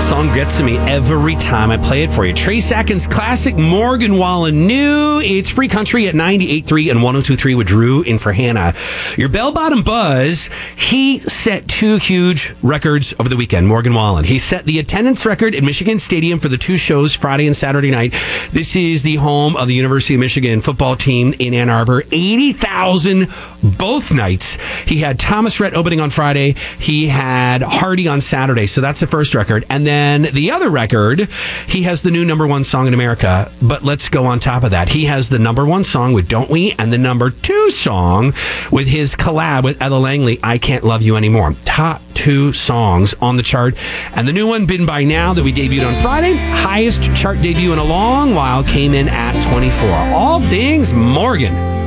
song gets to me every time I play it for you. Trace Atkins classic, Morgan Wallen New. It's Free Country at 98.3 and 102.3 with Drew in for Hannah. Your bell-bottom buzz, he set two huge records over the weekend, Morgan Wallen. He set the attendance record at Michigan Stadium for the two shows, Friday and Saturday night. This is the home of the University of Michigan football team in Ann Arbor. 80,000 both nights. He had Thomas Rhett opening on Friday. He had Hardy on Saturday. So that's the first record. And then the other record, he has the new number one song in America. But let's go on top of that. He has the number one song with Don't We? And the number two song with his collab with Ella Langley, I Can't Love You Anymore. Top two songs on the chart. And the new one, Been By Now, that we debuted on Friday, highest chart debut in a long while, came in at 24. All things Morgan.